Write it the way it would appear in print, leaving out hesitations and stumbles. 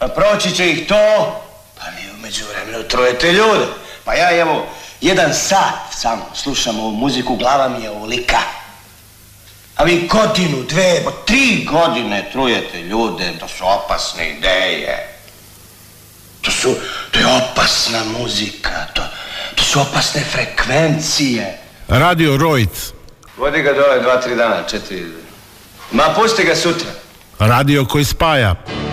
A proći će ih to, pa vi u međuvremenu trujete ljude. Pa ja evo, 1 sat samo slušam ovu muziku, glava mi je ovolika. A vi 1, 2, 3 godine trujete ljude, to su opasne ideje. To je opasna muzika, to su opasne frekvencije. Radio Rojc. Vodi ga dole 2-3 dana, 4. Ma pusti ga sutra. Radio koji spaja.